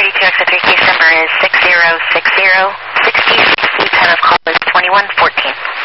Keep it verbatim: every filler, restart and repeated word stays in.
thirty-two exit three, case number is six zero six zero, sixty-six, lieutenant of call is twenty-one fourteen.